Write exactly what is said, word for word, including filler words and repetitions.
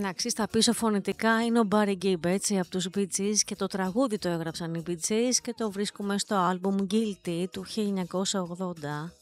Εντάξει, στα πίσω φωνητικά είναι ο Barry Gibb, έτσι, από τους Bee Gees, και το τραγούδι το έγραψαν οι Bee Gees και το βρίσκουμε στο άλμπουμ Guilty του χίλια εννιακόσια ογδόντα.